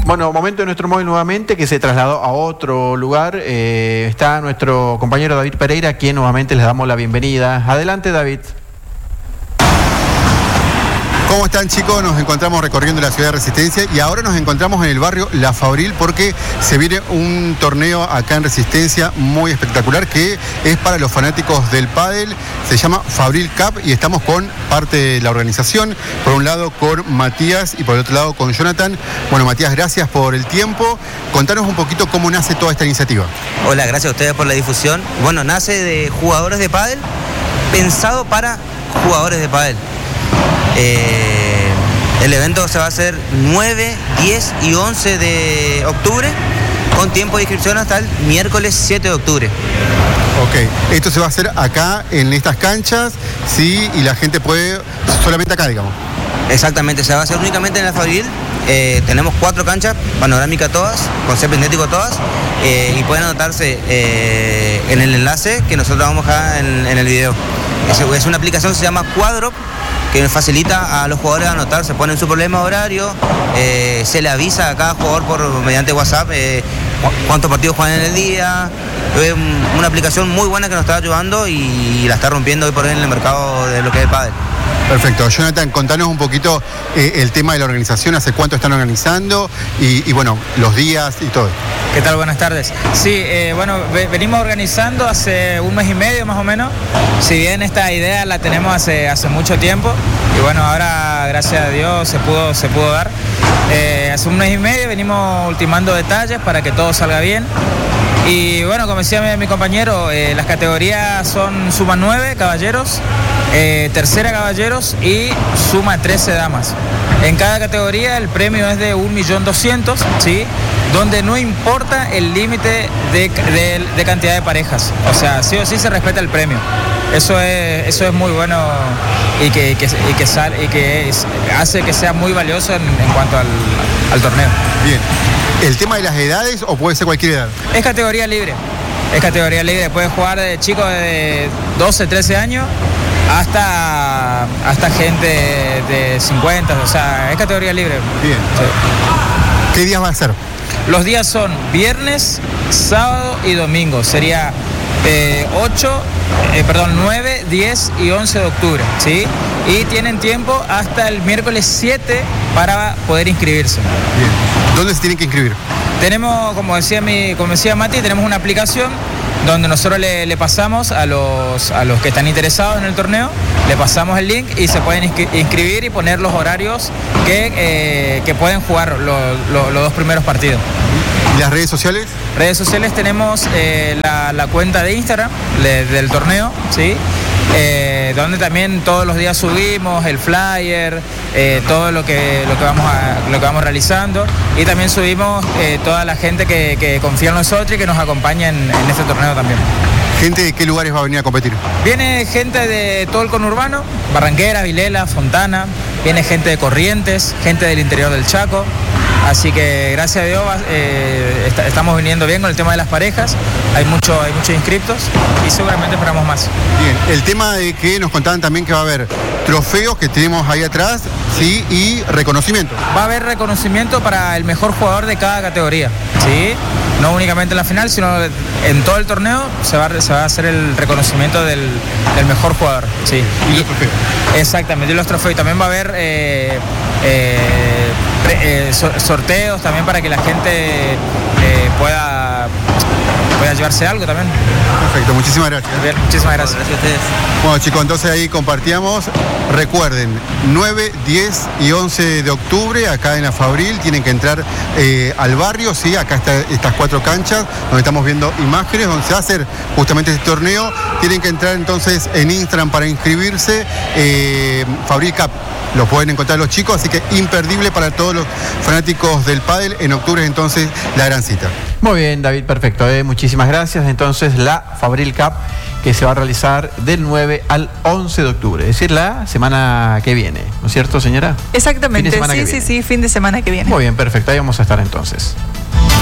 Bueno, momento de nuestro móvil nuevamente que se trasladó a otro lugar. Está nuestro compañero David Pereira, a quien nuevamente les damos la bienvenida. Adelante, David. ¿Cómo están, chicos? Nos encontramos recorriendo la ciudad de Resistencia y ahora nos encontramos en el barrio La Fabril porque se viene un torneo acá en Resistencia muy espectacular que es para los fanáticos del pádel. Se llama Fabril Cup y estamos con parte de la organización. Por un lado con Matías y por el otro lado con Jonathan. Bueno, Matías, gracias por el tiempo. Contanos un poquito cómo nace toda esta iniciativa. Hola, gracias a ustedes por la difusión. Bueno, nace de jugadores de pádel, pensado para jugadores de pádel. El evento se va a hacer 9, 10 y 11 de octubre con tiempo de inscripción hasta el miércoles 7 de octubre. Ok, esto se va a hacer acá en estas canchas, sí, y la gente puede solamente acá, digamos. Exactamente, se va a hacer únicamente en la Fabril. Tenemos 4 canchas, panorámica todas, con césped sintético todas, y pueden anotarse en el enlace que nosotros vamos acá en el video. Es una aplicación que se llama Quadrop, que facilita a los jugadores a anotar, se ponen su problema horario, se le avisa a cada jugador mediante WhatsApp cuántos partidos juegan en el día. Es una aplicación muy buena que nos está ayudando y la está rompiendo hoy por hoy en el mercado de lo que es el pádel. Perfecto. Jonathan, contanos un poquito el tema de la organización, hace cuánto están organizando y bueno, los días y todo. ¿Qué tal? Buenas tardes. Sí, bueno, venimos organizando hace un mes y medio más o menos. Si bien esta idea la tenemos hace mucho tiempo y bueno, ahora gracias a Dios se pudo dar. Hace un mes y medio venimos ultimando detalles para que todo salga bien. Y bueno, como decía mi compañero, las categorías son suma 9 caballeros, tercera caballeros y suma 13 damas. En cada categoría el premio es de 1.200.000, ¿sí? Donde no importa el límite de cantidad de parejas. O sea, sí o sí se respeta el premio. Eso es muy bueno y que hace que sea muy valioso en cuanto al torneo. Bien. ¿El tema de las edades o puede ser cualquier edad? Es categoría libre. Es categoría libre. Puedes jugar de chicos de 12, 13 años hasta gente de 50. O sea, es categoría libre. Bien. Sí. ¿Qué días va a ser? Los días son viernes, sábado y domingo. Sería 9, 10 y 11 de octubre, ¿sí? Y tienen tiempo hasta el miércoles 7 para poder inscribirse. Bien. ¿Dónde se tienen que inscribir? Tenemos, como decía Mati, tenemos una aplicación donde nosotros le pasamos a los que están interesados en el torneo, le pasamos el link y se pueden inscribir y poner los horarios que pueden jugar los 2 primeros partidos. ¿Y las redes sociales? Redes sociales tenemos la cuenta de Instagram del torneo, ¿sí? Donde también todos los días subimos el flyer, todo lo que vamos realizando, y también subimos toda la gente que confía en nosotros y que nos acompaña en este torneo también. ¿Gente de qué lugares va a venir a competir? Viene gente de todo el conurbano, Barranquera, Vilela, Fontana, viene gente de Corrientes, gente del interior del Chaco. Así que gracias a Dios estamos viniendo bien con el tema de las parejas, hay muchos inscriptos y seguramente esperamos más. Bien, el tema de que nos contaban también que va a haber trofeos que tenemos ahí atrás, sí, y reconocimiento. Va a haber reconocimiento para el mejor jugador de cada categoría, ¿sí? No únicamente en la final, sino en todo el torneo se va a hacer el reconocimiento del mejor jugador, ¿sí? Y los trofeos. Exactamente, y los trofeos. También va a haber sorteos también para que la gente pueda llevarse algo también. Perfecto, muchísimas gracias. Bien, muchísimas gracias. Gracias a ustedes. Bueno, chicos, entonces ahí compartíamos. Recuerden, 9, 10 y 11 de octubre, acá en la Fabril, tienen que entrar al barrio, sí, acá están estas 4 canchas, donde estamos viendo imágenes, donde se va a hacer justamente este torneo. Tienen que entrar entonces en Instagram para inscribirse, Fabril Cup. Lo pueden encontrar los chicos, así que imperdible para todos los fanáticos del pádel. En octubre entonces la gran cita. Muy bien, David, perfecto. Muchísimas gracias. Entonces la Fabril Cup que se va a realizar del 9 al 11 de octubre, es decir, la semana que viene, ¿no es cierto, señora? Exactamente, sí, fin de semana que viene. Muy bien, perfecto. Ahí vamos a estar entonces.